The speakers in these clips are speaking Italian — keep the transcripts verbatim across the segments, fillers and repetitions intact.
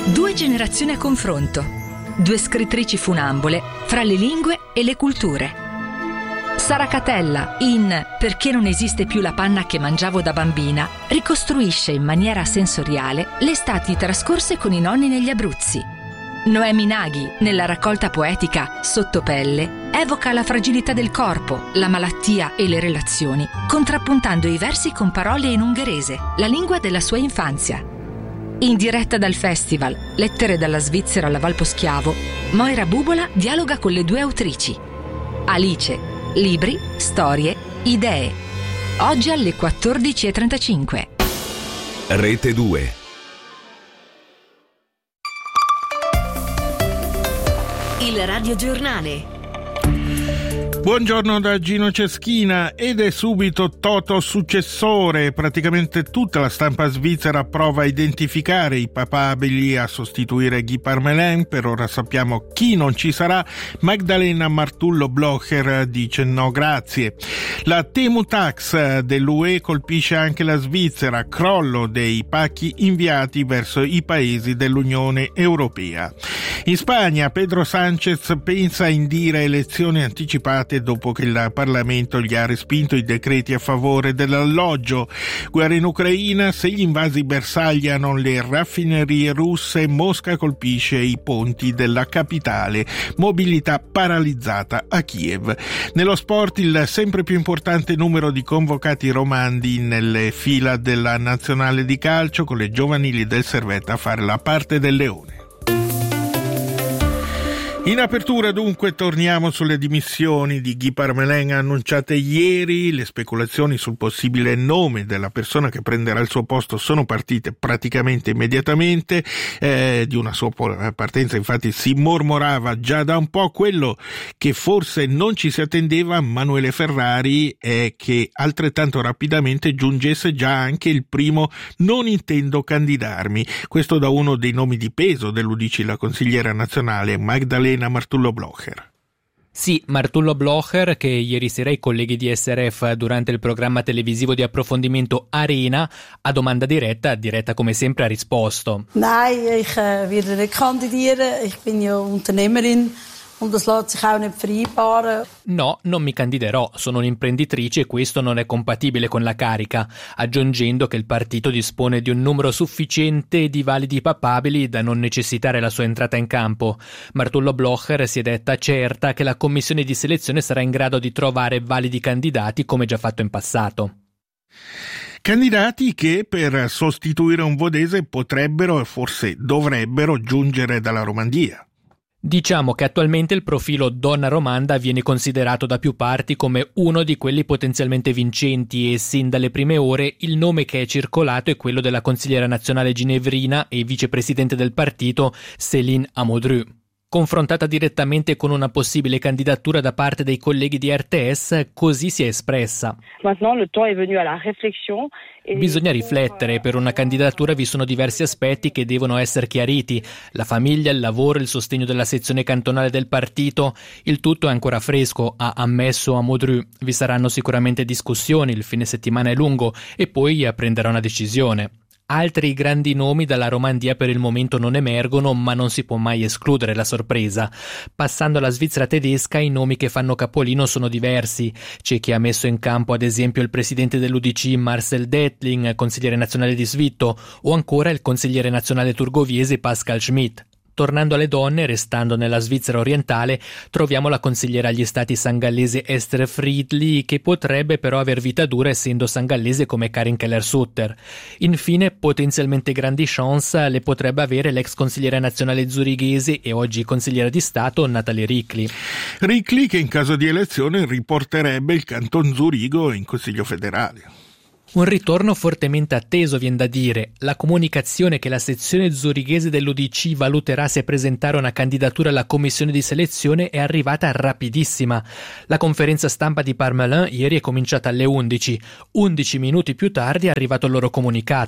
Due generazioni a confronto, due scrittrici funambole fra le lingue e le culture. Sara Catella, in Perché non esiste più la panna che mangiavo da bambina, ricostruisce in maniera sensoriale le estati trascorse con i nonni negli Abruzzi. Noemi Naghi, nella raccolta poetica Sottopelle, evoca la fragilità del corpo, la malattia e le relazioni, contrappuntando i versi con parole in ungherese, la lingua della sua infanzia. In diretta dal festival Lettere dalla Svizzera alla Valposchiavo, Moira Bubola dialoga con le due autrici. Alice, libri, storie, idee. Oggi alle quattordici e trentacinque. Rete due. Il radiogiornale. Buongiorno da Gino Ceschina, ed è subito Toto successore. Praticamente tutta la stampa svizzera prova a identificare i papabili a sostituire Guy Parmelin. Per ora sappiamo chi non ci sarà. Magdalena Martullo Blocher dice no grazie. La Temu Tax dell'U E colpisce anche la Svizzera, crollo dei pacchi inviati verso i paesi dell'Unione Europea. In Spagna Pedro Sánchez pensa a indire elezioni anticipate dopo che il Parlamento gli ha respinto i decreti a favore dell'alloggio. Guerra in Ucraina, se gli invasi bersagliano le raffinerie russe, Mosca colpisce i ponti della capitale. Mobilità paralizzata a Kiev. Nello sport il sempre più importante numero di convocati romandi nelle fila della nazionale di calcio, con le giovanili del Servette a fare la parte del leone. In apertura dunque torniamo sulle dimissioni di Guy Parmelin annunciate ieri. Le speculazioni sul possibile nome della persona che prenderà il suo posto sono partite praticamente immediatamente. Eh, di una sua partenza infatti si mormorava già da un po'. Quello che forse non ci si attendeva, Manuele Ferrari, è che altrettanto rapidamente giungesse già anche il primo non intendo candidarmi. Questo da uno dei nomi di peso dell'U D C, la consigliera nazionale Magdalena Martullo Blocher. Sì, Martullo Blocher, che ieri sera i colleghi di S R F durante il programma televisivo di approfondimento Arena, a domanda diretta, diretta come sempre, ha risposto. Nein, ich uh, werde nicht kandidieren. Ich bin ja Unternehmerin. Und das lässt sich auch nicht vereinbaren. No, non mi candiderò, sono un'imprenditrice e questo non è compatibile con la carica, aggiungendo che il partito dispone di un numero sufficiente di validi papabili da non necessitare la sua entrata in campo. Martullo Blocher si è detta certa che la commissione di selezione sarà in grado di trovare validi candidati come già fatto in passato. Candidati che per sostituire un vodese potrebbero e forse dovrebbero giungere dalla Romandia. Diciamo che attualmente il profilo donna romanda viene considerato da più parti come uno di quelli potenzialmente vincenti e sin dalle prime ore il nome che è circolato è quello della consigliera nazionale ginevrina e vicepresidente del partito Céline Amodru. Confrontata direttamente con una possibile candidatura da parte dei colleghi di R T S, così si è espressa. Bisogna riflettere, per una candidatura vi sono diversi aspetti che devono essere chiariti, la famiglia, il lavoro, il sostegno della sezione cantonale del partito, il tutto è ancora fresco, ha ammesso Amodru. Vi saranno sicuramente discussioni, il fine settimana è lungo e poi prenderà una decisione. Altri grandi nomi dalla Romandia per il momento non emergono, ma non si può mai escludere la sorpresa. Passando alla Svizzera tedesca, i nomi che fanno capolino sono diversi. C'è chi ha messo in campo ad esempio il presidente dell'U D C Marcel Dettling, consigliere nazionale di Svitto, o ancora il consigliere nazionale turgoviese Pascal Schmidt. Tornando alle donne, restando nella Svizzera orientale, troviamo la consigliera agli stati sangallese Esther Friedli, che potrebbe però aver vita dura essendo sangallese come Karin Keller-Sutter. Infine, potenzialmente grandi chance le potrebbe avere l'ex consigliera nazionale zurighese e oggi consigliera di Stato Nathalie Ricli. Ricli che in caso di elezione riporterebbe il Canton Zurigo in Consiglio federale. Un ritorno fortemente atteso, viene da dire. La comunicazione che la sezione zurighese dell'U D C valuterà se presentare una candidatura alla commissione di selezione è arrivata rapidissima. La conferenza stampa di Parmelin ieri è cominciata alle undici. undici minuti più tardi è arrivato il loro comunicato.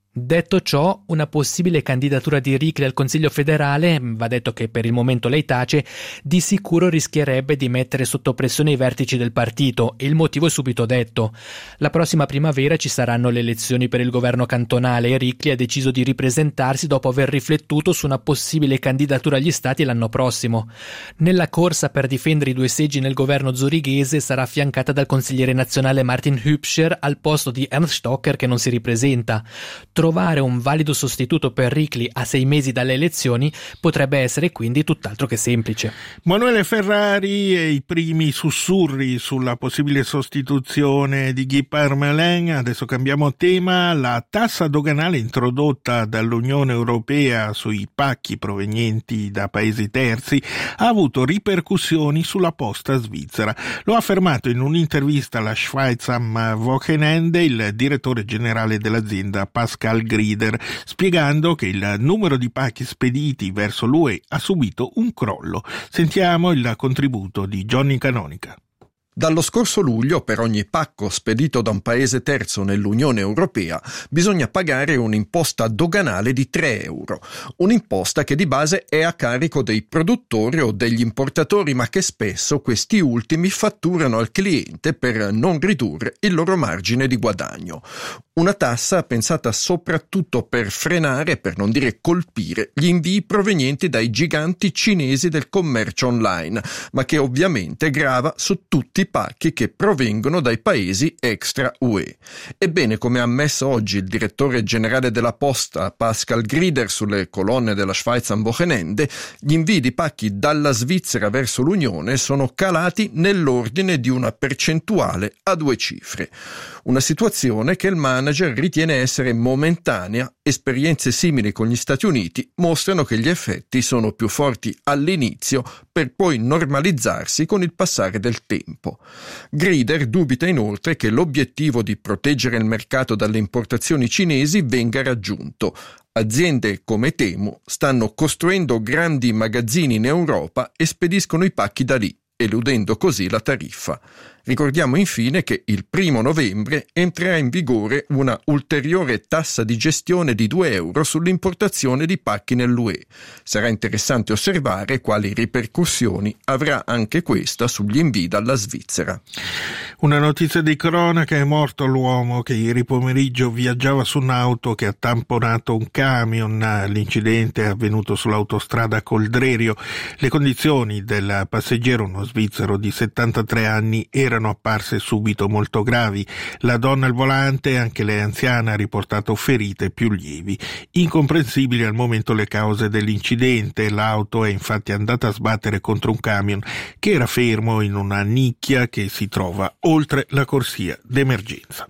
Detto ciò, una possibile candidatura di Ricli al Consiglio federale, va detto che per il momento lei tace, di sicuro rischierebbe di mettere sotto pressione i vertici del partito, e il motivo è subito detto. La prossima primavera ci saranno le elezioni per il governo cantonale e Ricli ha deciso di ripresentarsi dopo aver riflettuto su una possibile candidatura agli stati l'anno prossimo. Nella corsa per difendere i due seggi nel governo zurighese sarà affiancata dal consigliere nazionale Martin Hübscher al posto di Ernst Stocker, che non si ripresenta. Trovare un valido sostituto per Ricli a sei mesi dalle elezioni potrebbe essere quindi tutt'altro che semplice. Manuele Ferrari e i primi sussurri sulla possibile sostituzione di Guy Parmelin. Adesso cambiamo tema. La tassa doganale introdotta dall'Unione Europea sui pacchi provenienti da paesi terzi ha avuto ripercussioni sulla posta svizzera. Lo ha affermato in un'intervista alla Schweiz am Wochenende il direttore generale dell'azienda Pascal Grieder, spiegando che il numero di pacchi spediti verso l'U E ha subito un crollo. Sentiamo il contributo di Johnny Canonica. Dallo scorso luglio, per ogni pacco spedito da un paese terzo nell'Unione Europea, bisogna pagare un'imposta doganale di tre euro. Un'imposta che di base è a carico dei produttori o degli importatori, ma che spesso questi ultimi fatturano al cliente per non ridurre il loro margine di guadagno. Una tassa pensata soprattutto per frenare, per non dire colpire, gli invii provenienti dai giganti cinesi del commercio online, ma che ovviamente grava su tutti i pacchi che provengono dai paesi extra U E. Ebbene, come ha ammesso oggi il direttore generale della Posta Pascal Grieder sulle colonne della Schweiz am Wochenende, gli invii di pacchi dalla Svizzera verso l'Unione sono calati nell'ordine di una percentuale a due cifre. Una situazione che il manager ritiene essere momentanea. Esperienze simili con gli Stati Uniti mostrano che gli effetti sono più forti all'inizio per poi normalizzarsi con il passare del tempo. Grieder dubita inoltre che l'obiettivo di proteggere il mercato dalle importazioni cinesi venga raggiunto. Aziende come Temu stanno costruendo grandi magazzini in Europa e spediscono i pacchi da lì, eludendo così la tariffa. Ricordiamo infine che il primo novembre entrerà in vigore una ulteriore tassa di gestione di due euro sull'importazione di pacchi nell'U E. Sarà interessante osservare quali ripercussioni avrà anche questa sugli invii dalla Svizzera. Una notizia di cronaca: è morto l'uomo che ieri pomeriggio viaggiava su un'auto che ha tamponato un camion. L'incidente è avvenuto sull'autostrada Coldrerio. Le condizioni del passeggero, uno svizzero di settantatré anni, erano apparse subito molto gravi. La donna al volante, anche lei anziana, ha riportato ferite più lievi. Incomprensibili al momento le cause dell'incidente. L'auto è infatti andata a sbattere contro un camion che era fermo in una nicchia che si trova oltre la corsia d'emergenza.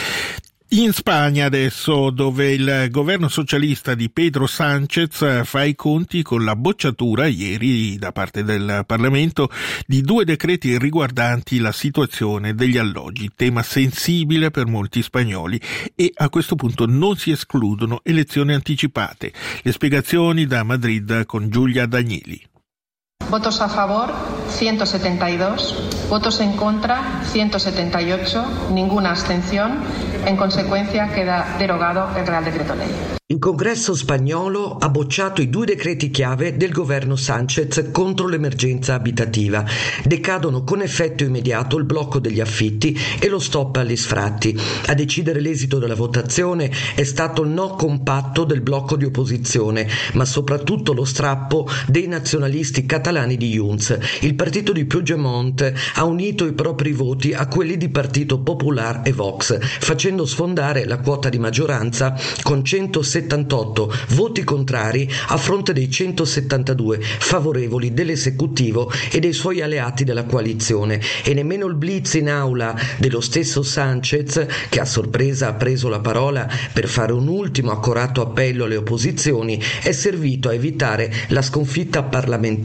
In Spagna adesso, dove il governo socialista di Pedro Sánchez fa i conti con la bocciatura ieri da parte del Parlamento di due decreti riguardanti la situazione degli alloggi, tema sensibile per molti spagnoli, e a questo punto non si escludono elezioni anticipate. Le spiegazioni da Madrid con Giulia Danieli. Votos a favor, ciento setenta y dos. Votos en contra, ciento setenta y ocho. Ninguna abstención. En consecuencia queda derogado el Real Decreto Ley. Il Congresso spagnolo ha bocciato i due decreti chiave del governo Sánchez contro l'emergenza abitativa. Decadono con effetto immediato il blocco degli affitti e lo stop agli sfratti. A decidere l'esito della votazione è stato il no compatto del blocco di opposizione, ma soprattutto lo strappo dei nazionalisti catalani di Junts. Il partito di Puigdemont ha unito i propri voti a quelli di Partito Popular e Vox, facendo sfondare la quota di maggioranza con centosettantotto voti contrari a fronte dei centosettantadue favorevoli dell'esecutivo e dei suoi alleati della coalizione. E nemmeno il blitz in aula dello stesso Sánchez, che a sorpresa ha preso la parola per fare un ultimo accorato appello alle opposizioni, è servito a evitare la sconfitta parlamentare.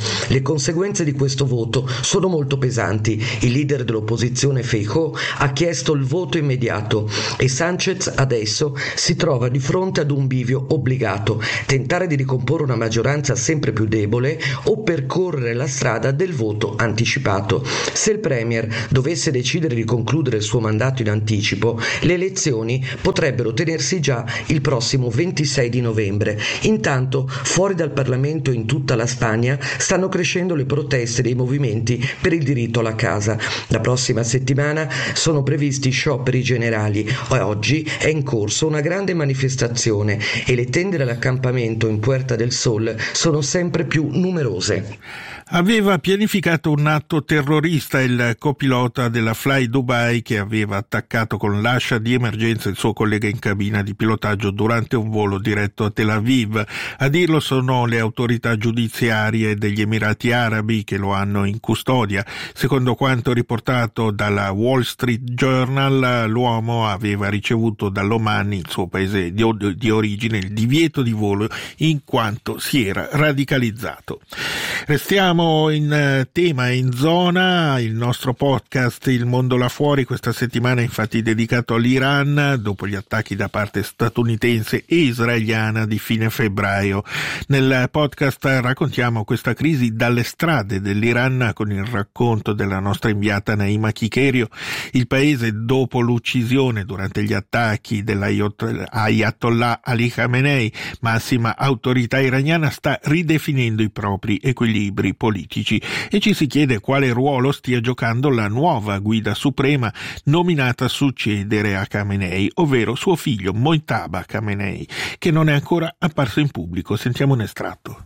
Le conseguenze di questo voto sono molto pesanti. Il leader dell'opposizione Feijóo ha chiesto il voto immediato e Sánchez adesso si trova di fronte ad un bivio obbligato: tentare di ricomporre una maggioranza sempre più debole o percorrere la strada del voto anticipato. Se il premier dovesse decidere di concludere il suo mandato in anticipo, le elezioni potrebbero tenersi già il prossimo ventisei di novembre. Intanto, fuori dal Parlamento in tutta la Spagna stanno crescendo le proteste dei movimenti per il diritto alla casa. La prossima settimana sono previsti scioperi generali e oggi è in corso una grande manifestazione e le tende dell'accampamento in Puerta del Sol sono sempre più numerose. Aveva pianificato un atto terrorista il copilota della Fly Dubai, che aveva attaccato con l'ascia di emergenza il suo collega in cabina di pilotaggio durante un volo diretto a Tel Aviv. A dirlo sono le autorità giudiziarie degli Emirati Arabi, che lo hanno in custodia. Secondo quanto riportato dalla Wall Street Journal, l'uomo aveva ricevuto dall'Oman, il suo paese di, di origine, il divieto di volo in quanto si era radicalizzato. Restiamo in tema e in zona. Il nostro podcast Il Mondo là fuori questa settimana è infatti dedicato all'Iran dopo gli attacchi da parte statunitense e israeliana di fine febbraio. Nel podcast raccontiamo questa crisi dalle strade dell'Iran con il racconto della nostra inviata Naima Chicherio. Il paese, dopo l'uccisione durante gli attacchi dell'Ayatollah Ali Khamenei, massima autorità iraniana, sta ridefinendo i propri equilibri politici e ci si chiede quale ruolo stia giocando la nuova guida suprema nominata a succedere a Khamenei, ovvero suo figlio Mojtaba Khamenei, che non è ancora apparso in pubblico. Sentiamo un estratto.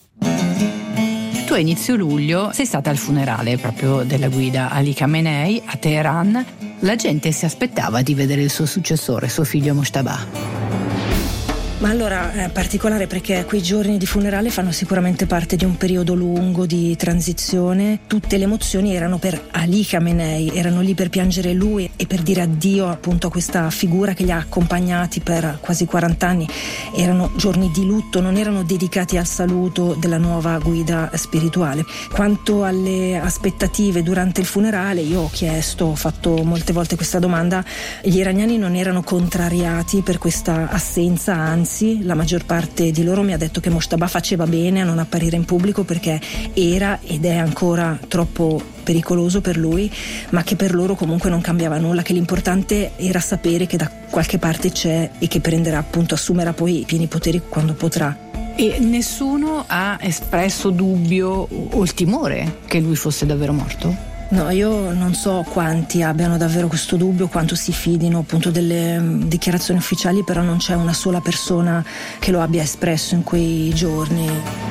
Tu a inizio luglio sei stata al funerale proprio della guida Ali Khamenei a Teheran. La gente si aspettava di vedere il suo successore, suo figlio Mojtaba. Ma allora è particolare perché quei giorni di funerale fanno sicuramente parte di un periodo lungo di transizione. Tutte le emozioni erano per Ali Khamenei, erano lì per piangere lui e per dire addio appunto a questa figura che li ha accompagnati per quasi quaranta anni. Erano giorni di lutto, non erano dedicati al saluto della nuova guida spirituale. Quanto alle aspettative durante il funerale, io ho chiesto, ho fatto molte volte questa domanda, gli iraniani non erano contrariati per questa assenza, anzi la maggior parte di loro mi ha detto che Mojtaba faceva bene a non apparire in pubblico perché era ed è ancora troppo pericoloso per lui, ma che per loro comunque non cambiava nulla, che l'importante era sapere che da qualche parte c'è e che prenderà appunto, assumerà poi i pieni poteri quando potrà. E nessuno ha espresso dubbio o il timore che lui fosse davvero morto? No, io non so quanti abbiano davvero questo dubbio, quanto si fidino appunto delle dichiarazioni ufficiali, però non c'è una sola persona che lo abbia espresso in quei giorni.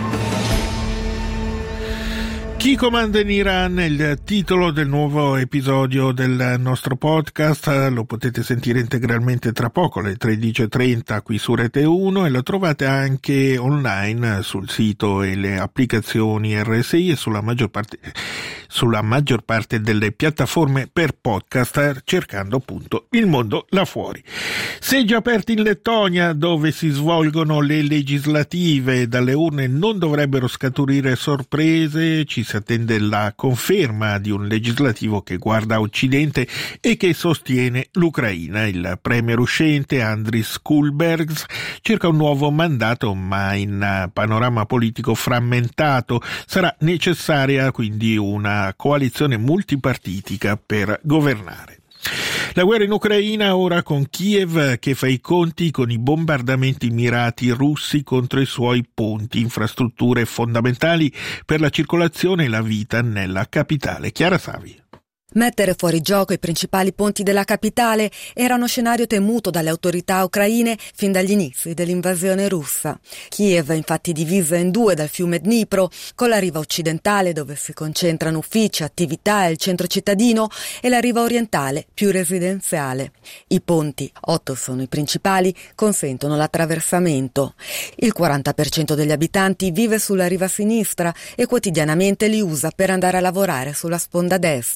Chi comanda in Iran è il titolo del nuovo episodio del nostro podcast. Lo potete sentire integralmente tra poco alle tredici e trenta qui su Rete uno e lo trovate anche online sul sito e le applicazioni R S I e sulla maggior parte sulla maggior parte delle piattaforme per podcast, cercando appunto Il Mondo là fuori. Seggi aperti in Lettonia, dove si svolgono le legislative. Dalle urne non dovrebbero scaturire sorprese. Ci si attende la conferma di un legislativo che guarda a Occidente e che sostiene l'Ucraina. Il premier uscente Andris Kulbergs cerca un nuovo mandato, ma in panorama politico frammentato sarà necessaria quindi una coalizione multipartitica per governare. La guerra in Ucraina ora con Kiev che fa i conti con i bombardamenti mirati russi contro i suoi ponti, infrastrutture fondamentali per la circolazione e la vita nella capitale. Chiara Savi. Mettere fuori gioco i principali ponti della capitale era uno scenario temuto dalle autorità ucraine fin dagli inizi dell'invasione russa. Kiev è infatti divisa in due dal fiume Dnipro, con la riva occidentale dove si concentrano uffici, attività e il centro cittadino, e la riva orientale più residenziale. I ponti, otto sono i principali, consentono l'attraversamento. Il quaranta per cento degli abitanti vive sulla riva sinistra e quotidianamente li usa per andare a lavorare sulla sponda destra.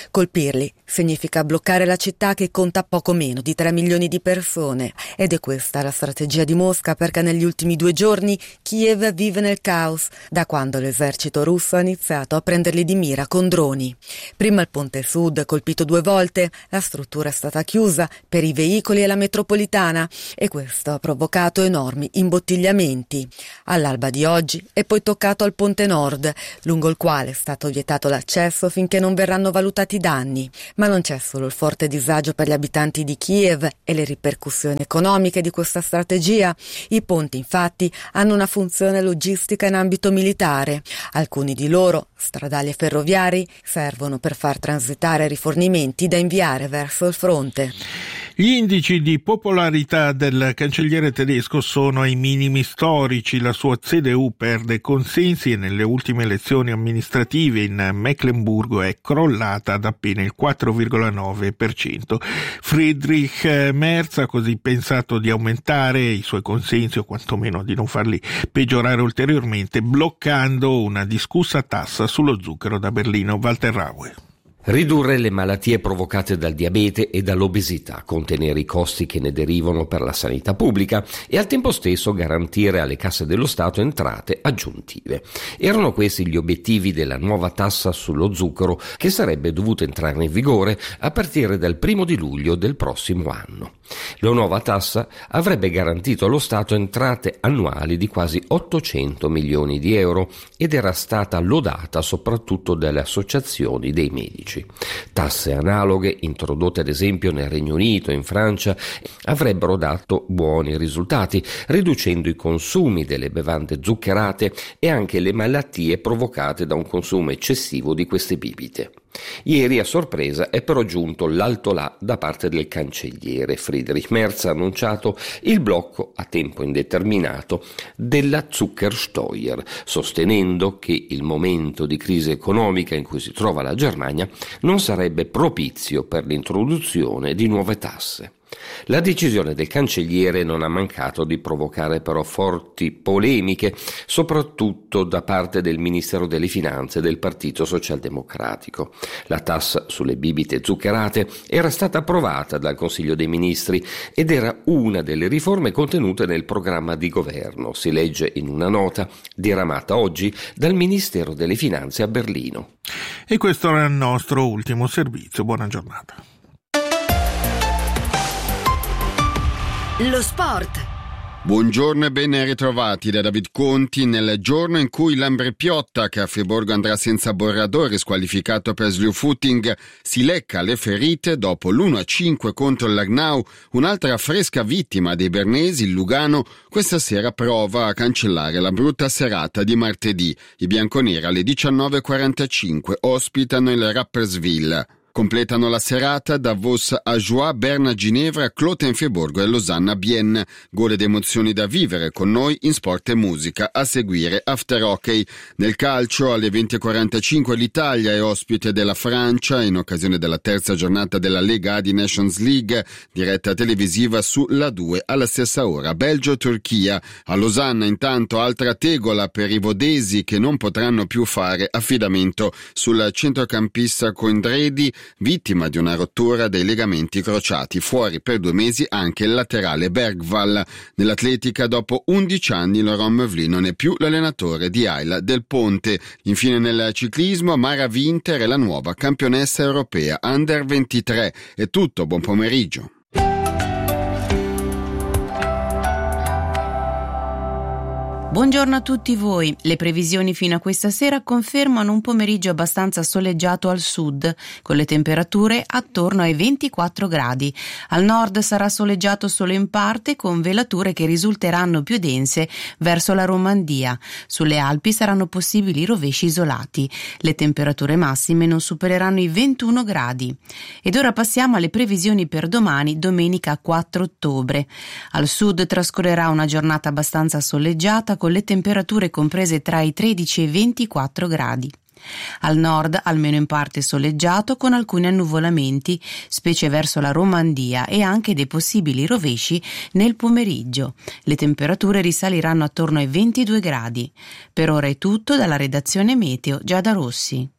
Colpirli significa bloccare la città che conta poco meno di tre milioni di persone. Ed è questa la strategia di Mosca, perché negli ultimi due giorni Kiev vive nel caos, da quando l'esercito russo ha iniziato a prenderli di mira con droni. Prima il ponte sud, colpito due volte, la struttura è stata chiusa per i veicoli e la metropolitana, e questo ha provocato enormi imbottigliamenti. All'alba di oggi è poi toccato al ponte nord, lungo il quale è stato vietato l'accesso finché non verranno valutati i danni. Ma non c'è solo il forte disagio per gli abitanti di Kiev e le ripercussioni economiche di questa strategia. I ponti, infatti, hanno una funzione logistica in ambito militare. Alcuni di loro, stradali e ferroviari, servono per far transitare rifornimenti da inviare verso il fronte. Gli indici di popolarità del cancelliere tedesco sono ai minimi storici. La sua C D U perde consensi e nelle ultime elezioni amministrative in Meckenburgo è crollata ad appena il quattro virgola nove per cento. Friedrich Merz ha così pensato di aumentare i suoi consensi, o quantomeno di non farli peggiorare ulteriormente, bloccando una discussa tassa sullo zucchero da Berlino. Walter Raue. Ridurre le malattie provocate dal diabete e dall'obesità, contenere i costi che ne derivano per la sanità pubblica e al tempo stesso garantire alle casse dello Stato entrate aggiuntive. Erano questi gli obiettivi della nuova tassa sullo zucchero, che sarebbe dovuta entrare in vigore a partire dal primo di luglio del prossimo anno. La nuova tassa avrebbe garantito allo Stato entrate annuali di quasi ottocento milioni di euro ed era stata lodata soprattutto dalle associazioni dei medici. Tasse analoghe, introdotte ad esempio nel Regno Unito e in Francia, avrebbero dato buoni risultati, riducendo i consumi delle bevande zuccherate e anche le malattie provocate da un consumo eccessivo di queste bibite. Ieri, a sorpresa, è però giunto l'altolà da parte del cancelliere. Friedrich Merz ha annunciato il blocco a tempo indeterminato della Zuckersteuer, sostenendo che il momento di crisi economica in cui si trova la Germania non sarebbe propizio per l'introduzione di nuove tasse. La decisione del cancelliere non ha mancato di provocare però forti polemiche, soprattutto da parte del Ministero delle Finanze del Partito Socialdemocratico. La tassa sulle bibite zuccherate era stata approvata dal Consiglio dei Ministri ed era una delle riforme contenute nel programma di governo, si legge in una nota diramata oggi dal Ministero delle Finanze a Berlino. E questo era il nostro ultimo servizio. Buona giornata. Lo sport. Buongiorno e ben ritrovati da David Conti. Nel giorno in cui l'Ambre-Piotta, che a Friburgo andrà senza Borradore, squalificato per slew footing, si lecca le ferite dopo l'uno a cinque contro il Lagnau, un'altra fresca vittima dei bernesi, il Lugano, questa sera prova a cancellare la brutta serata di martedì. I bianconeri alle diciannove e quarantacinque ospitano il Rapperswil. Completano la serata Davos a Joie, Berna Ginevra, Cloten Friburgo e Losanna Bienne. Gole d'emozioni da vivere con noi in sport e musica. A seguire After Hockey. Nel calcio alle venti e quarantacinque l'Italia è ospite della Francia in occasione della terza giornata della Lega A di Nations League, diretta televisiva su La due alla stessa ora. Belgio-Turchia. A Losanna intanto altra tegola per i vodesi che non potranno più fare affidamento sul centrocampista Coindredi, vittima di una rottura dei legamenti crociati. Fuori per due mesi anche il laterale Bergvall. Nell'atletica dopo undici anni Laurent Meuvly non è più l'allenatore di Ayla del Ponte. Infine nel ciclismo Mara Winter è la nuova campionessa europea Under ventitré. È tutto, buon pomeriggio. Buongiorno a tutti voi. Le previsioni fino a questa sera confermano un pomeriggio abbastanza soleggiato al sud, con le temperature attorno ai ventiquattro gradi. Al nord sarà soleggiato solo in parte, con velature che risulteranno più dense verso la Romandia. Sulle Alpi saranno possibili rovesci isolati. Le temperature massime non supereranno i ventuno gradi. Ed ora passiamo alle previsioni per domani, domenica quattro ottobre. Al sud trascorrerà una giornata abbastanza soleggiata, con le temperature comprese tra i tredici e i ventiquattro gradi. Al nord, almeno in parte soleggiato, con alcuni annuvolamenti, specie verso la Romandia, e anche dei possibili rovesci nel pomeriggio. Le temperature risaliranno attorno ai ventidue gradi. Per ora è tutto dalla redazione Meteo Giada Rossi.